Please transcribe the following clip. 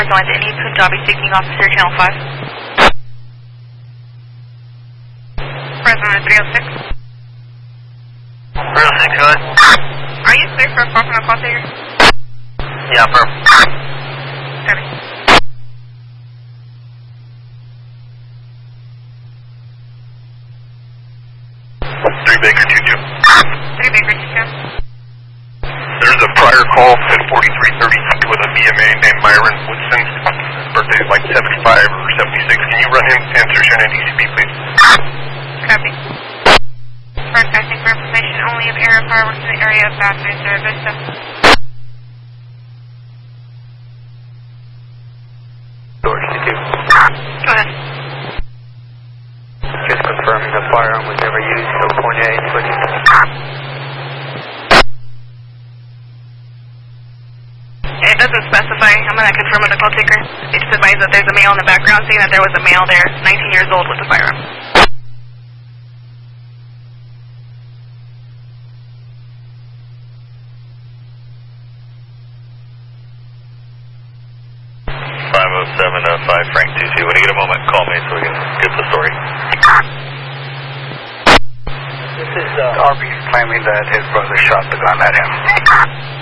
Parking lot to any Punjabi seeking officer, Channel 5. President 306. 306, go ahead. Are you clear for a call from a call taker? Yeah, bro. Copy. 3 Baker 22. 3 Baker 22. There's a prior call at 4330 with a BMA named Myron Woodson. His birthday is like 75 or 76. Can you run him and search on DCB, please? Copy. Broadcasting for information only of air fireworks in the area of Bathurst or Vista. Go ahead. Just confirming the firearm was never used, so Fournier, please. It doesn't specify. I'm going to confirm with the call taker. It just advised that there's a male in the background saying that there was a male there, 19 years old, with a firearm. Frank 22. When you get a moment, call me so we can get the story. This is Arby's claiming that his brother shot the gun at him.